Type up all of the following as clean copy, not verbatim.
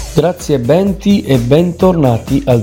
Grazie Benti e bentornati al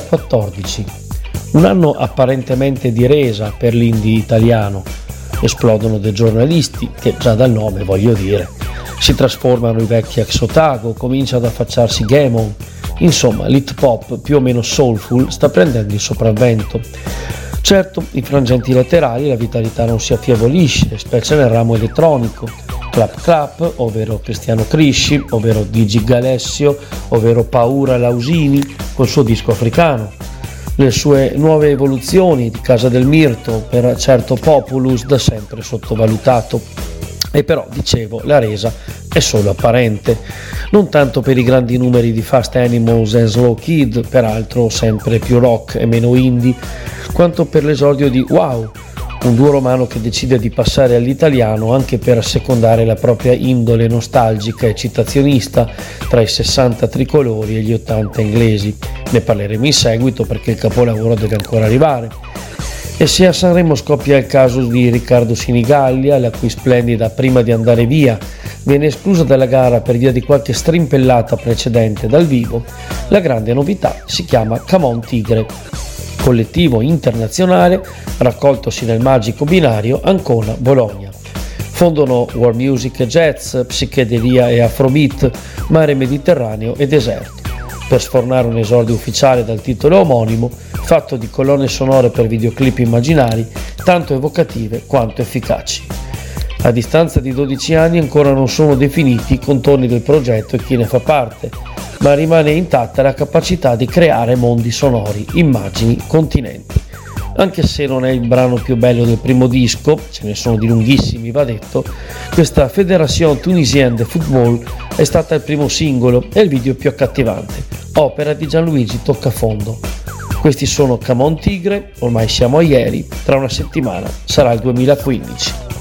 2014. Un anno apparentemente di resa per l'indie italiano. Esplodono dei giornalisti che, già dal nome voglio dire, si trasformano i vecchi ex Otago, comincia ad affacciarsi Gaemon. Insomma, l'hip hop più o meno soulful sta prendendo il sopravvento. Certo, i frangenti laterali la vitalità non si affievolisce, specie nel ramo elettronico. Clap Clap, ovvero Cristiano Crisci, ovvero Digi Galessio, ovvero Paura Lausini col suo disco africano. Le sue nuove evoluzioni di Casa del Mirto, per certo Populus da sempre sottovalutato. E però, dicevo, la resa è solo apparente, non tanto per i grandi numeri di Fast Animals e Slow Kid, peraltro sempre più rock e meno indie, quanto per l'esordio di Wow, un duo romano che decide di passare all'italiano anche per assecondare la propria indole nostalgica e citazionista tra i 60 tricolori e gli 80 inglesi. Ne parleremo in seguito perché il capolavoro deve ancora arrivare. E se a Sanremo scoppia il caso di Riccardo Sinigallia, la cui splendida Prima di andare via viene esclusa dalla gara per via di qualche strimpellata precedente dal vivo, la grande novità si chiama Come On Tigre, collettivo internazionale raccoltosi nel magico binario Ancona-Bologna. Fondono world music e jazz, psichedelia e afrobeat, mare Mediterraneo e deserto, per sfornare un esordio ufficiale dal titolo omonimo, fatto di colonne sonore per videoclip immaginari, tanto evocative quanto efficaci. A distanza di 12 anni ancora non sono definiti i contorni del progetto e chi ne fa parte, ma rimane intatta la capacità di creare mondi sonori, immagini, continenti. Anche se non è il brano più bello del primo disco, ce ne sono di lunghissimi va detto, questa Fédération Tunisienne de Football è stata il primo singolo e il video più accattivante, opera di Gianluigi Toccafondo. Questi sono Come On Tigre, ormai siamo a ieri, tra una settimana sarà il 2015.